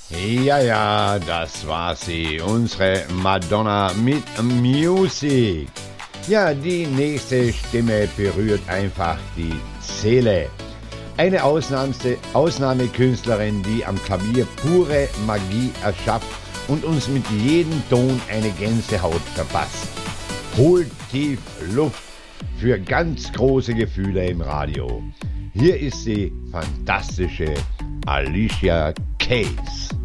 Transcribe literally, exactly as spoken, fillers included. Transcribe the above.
Ja, ja, das war sie, unsere Madonna mit Music. Ja, die nächste Stimme berührt einfach die Seele. Eine Ausnahmste, Ausnahmekünstlerin, die am Klavier pure Magie erschafft und uns mit jedem Ton eine Gänsehaut verpasst. Holt tief Luft für ganz große Gefühle im Radio. Hier ist die fantastische Alicia Keys.